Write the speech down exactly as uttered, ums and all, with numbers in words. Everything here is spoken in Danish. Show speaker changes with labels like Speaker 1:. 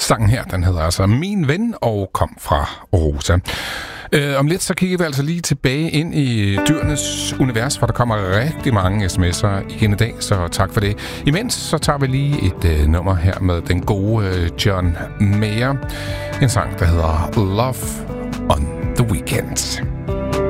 Speaker 1: Sangen her, den hedder altså Min Ven og kom fra Rosa. Øh, om lidt så kigger vi altså lige tilbage ind i dyrenes univers, hvor der kommer rigtig mange sms'er igen i dag, så tak for det. Imens så tager vi lige et øh, nummer her med den gode øh, John Mayer. En sang, der hedder Love on the Weekend.